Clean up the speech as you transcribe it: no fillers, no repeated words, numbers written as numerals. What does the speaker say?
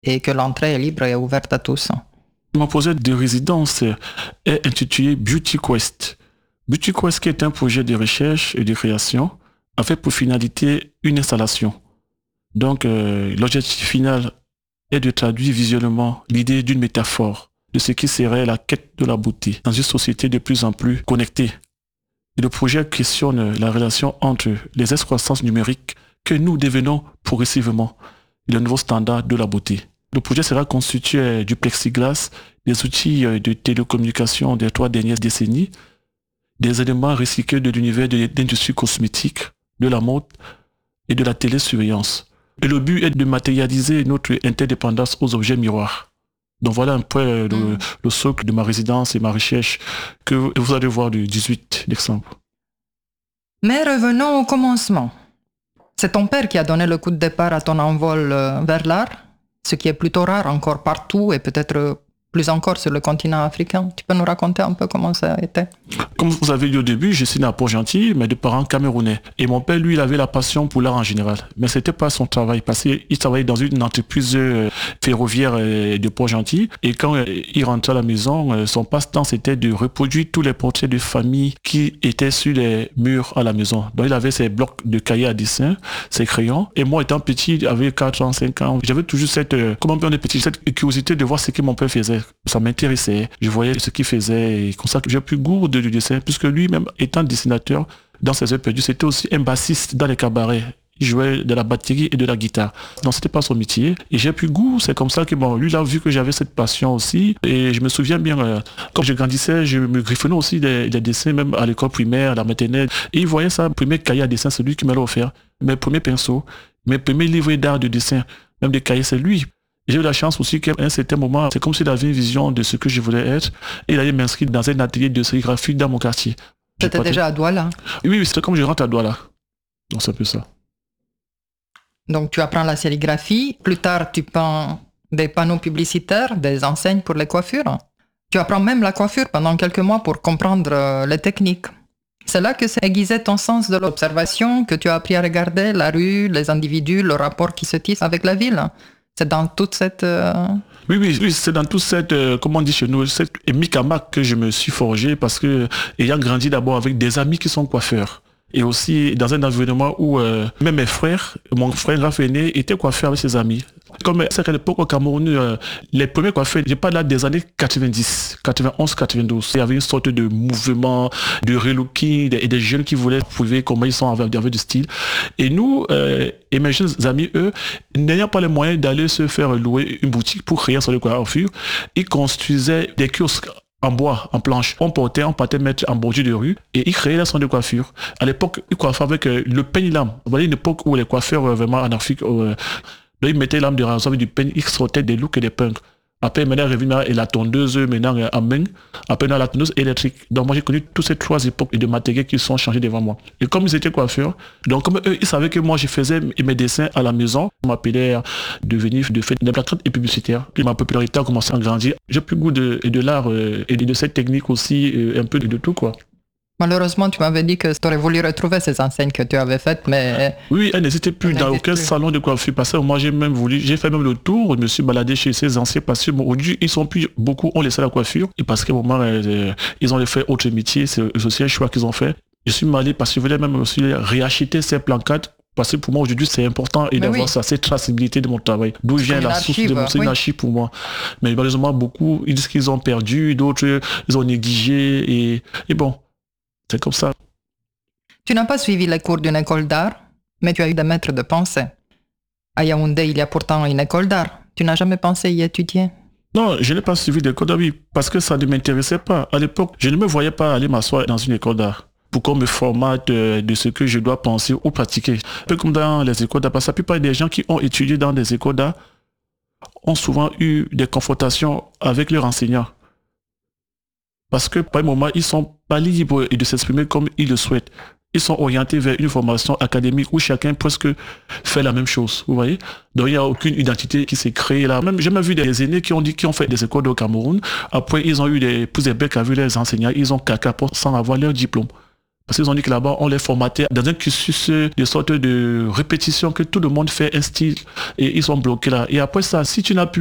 et que l'entrée est libre et ouverte à tous. Mon projet de résidence est intitulé Beauty Quest. Beauty Quest qui est un projet de recherche et de création avec pour finalité une installation. Donc l'objectif final est de traduire visuellement l'idée d'une métaphore de ce qui serait la quête de la beauté dans une société de plus en plus connectée. Et le projet questionne la relation entre les excroissances numériques que nous devenons progressivement et le nouveau standard de la beauté. Le projet sera constitué du plexiglas, des outils de télécommunication des 3 dernières décennies, des éléments recyclés de l'univers de l'industrie cosmétique, de la mode et de la télésurveillance. Et le but est de matérialiser notre interdépendance aux objets miroirs. Donc voilà un peu le socle de ma résidence et ma recherche que vous allez voir du 18 décembre. Mais revenons au commencement. C'est ton père qui a donné le coup de départ à ton envol vers l'art, ce qui est plutôt rare encore partout et peut-être plus encore sur le continent africain. Tu peux nous raconter un peu comment ça a été? Comme vous avez dit au début, je suis né à Port-Gentil, mais de parents camerounais. Et mon père, lui, il avait la passion pour l'art en général. Mais c'était pas son travail, parce qu'il travaillait dans une entreprise ferroviaire de Port-Gentil. Et quand il rentrait à la maison, son passe-temps, c'était de reproduire tous les portraits de famille qui étaient sur les murs à la maison. Donc il avait ses blocs de cahiers à dessin, ses crayons. Et moi, étant petit, avec 4 ans, 5 ans, j'avais toujours cette curiosité de voir ce que mon père faisait. Ça m'intéressait, je voyais ce qu'il faisait et comme ça que j'ai pris goût du dessin, puisque lui-même étant dessinateur, dans ses heures perdues, c'était aussi un bassiste dans les cabarets. Il jouait de la batterie et de la guitare. Donc c'était pas son métier. Et j'ai pris goût, c'est comme ça que lui il a vu que j'avais cette passion aussi. Et je me souviens bien, quand je grandissais, je me griffonnais aussi des dessins, même à l'école primaire, à la maternelle. Et il voyait ça, le premier cahier à dessin, c'est lui qui me l'a offert. Mes premiers pinceaux, mes premiers livres d'art de dessin, même des cahiers, c'est lui. J'ai eu la chance aussi qu'à un certain moment, c'est comme s'il avait une vision de ce que je voulais être. Et il allait m'inscrire dans un atelier de sérigraphie dans mon quartier. C'était déjà à Douala? Oui, c'était comme je rentre à Douala. Donc c'est un peu ça. Donc tu apprends la sérigraphie. Plus tard, tu peins des panneaux publicitaires, des enseignes pour les coiffures. Tu apprends même la coiffure pendant quelques mois pour comprendre les techniques. C'est là que s'est aiguisé ton sens de l'observation, que tu as appris à regarder la rue, les individus, le rapport qui se tisse avec la ville. C'est dans toute cette... Oui, c'est dans toute cette, comment on dit chez nous, cette micamac que je me suis forgé parce que, ayant grandi d'abord avec des amis qui sont coiffeurs. Et aussi dans un environnement où même mes frères, mon frère grand aîné était coiffeur avec ses amis. Comme c'est à l'époque au Cameroun, les premiers coiffeurs, je parle là des années 90, 91, 92. Il y avait une sorte de mouvement, de relooking et des jeunes qui voulaient prouver comment ils sont avec du style. Et nous, et mes jeunes amis, eux, n'ayant pas les moyens d'aller se faire louer une boutique pour créer un salon de coiffure, ils construisaient des kiosques en bois, en planche. On partait mettre en bordure de rue et ils créaient la salon de coiffure. À l'époque, ils coiffaient avec le peigne lame. Vous voyez une époque où les coiffeurs vraiment en Afrique, ils mettaient l'âme de rasoir avec du peigne, ils sortaient des looks et des punks. Après, maintenant, revient et la tondeuse, maintenant, en main. Après, la tondeuse électrique. Donc, moi, j'ai connu toutes ces 3 époques de matériel qui sont changés devant moi. Et comme ils étaient coiffeurs, donc, comme eux, ils savaient que moi, je faisais mes dessins à la maison. On m'appelait à devenir, de faire des plaquettes et publicitaires. Puis ma popularité a commencé à grandir. J'ai plus goût de l'art et de cette technique aussi, un peu de tout, quoi. Malheureusement, tu m'avais dit que tu aurais voulu retrouver ces enseignes que tu avais faites, mais... Oui, elles n'existaient plus dans aucun salon de coiffure. Parce que moi, j'ai fait même le tour, je me suis baladé chez ces anciens parce que aujourd'hui, ils sont plus, beaucoup ont laissé la coiffure. Et parce qu'à un moment, ils ont fait autre métier, c'est aussi un choix qu'ils ont fait. Je suis allé parce que je voulais même aussi réacheter ces planquettes. Parce que pour moi, aujourd'hui, c'est important et d'avoir ça, cette traçabilité de mon travail. D'où vient la source de mon... C'est une archive pour moi. Mais malheureusement, beaucoup, ils disent qu'ils ont perdu, d'autres, ils ont négligé et bon. C'est comme ça. Tu n'as pas suivi les cours d'une école d'art, mais tu as eu des maîtres de pensée. À Yaoundé, il y a pourtant une école d'art. Tu n'as jamais pensé y étudier? Non, je n'ai pas suivi d'école d'art, oui, parce que ça ne m'intéressait pas. À l'époque, je ne me voyais pas aller m'asseoir dans une école d'art pour qu'on me formate de ce que je dois penser ou pratiquer. Un peu comme dans les écoles d'art, parce que la plupart des gens qui ont étudié dans des écoles d'art ont souvent eu des confrontations avec leurs enseignants. Parce que par un moment, ils ne sont pas libres de s'exprimer comme ils le souhaitent. Ils sont orientés vers une formation académique où chacun presque fait la même chose. Vous voyez? Donc il n'y a aucune identité qui s'est créée là. Même j'ai même vu des aînés qui ont fait des écoles au Cameroun. Après, ils ont eu des pouces et becs avec les enseignants. Ils ont caca sans avoir leur diplôme. Parce qu'ils ont dit que là-bas, on les formatait dans un cursus de sorte de répétition que tout le monde fait un style et ils sont bloqués là. Et après ça, si tu n'as plus